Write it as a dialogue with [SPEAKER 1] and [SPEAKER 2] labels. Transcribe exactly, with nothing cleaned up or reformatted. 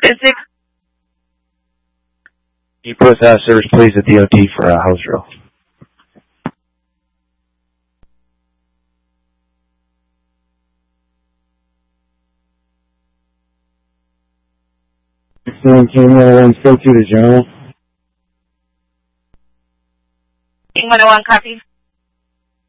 [SPEAKER 1] ten six.
[SPEAKER 2] Can you put uh, service please at D O T for a uh, house drill?
[SPEAKER 3] King one oh one, spoke to the general.
[SPEAKER 1] King one oh one, copy.